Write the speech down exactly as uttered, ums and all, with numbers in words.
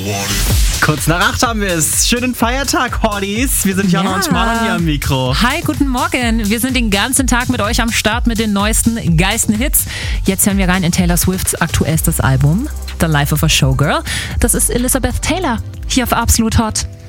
Kurz nach acht haben wir es. Schönen Feiertag, Hotties. Wir sind Jana Ja. und Schmarrn hier am Mikro. Hi, guten Morgen. Wir sind den ganzen Tag mit euch am Start mit den neuesten, geilsten Hits. Jetzt hören wir rein in Taylor Swifts aktuellstes Album, The Life of a Showgirl. Das ist Elizabeth Taylor, hier auf Absolut Hot.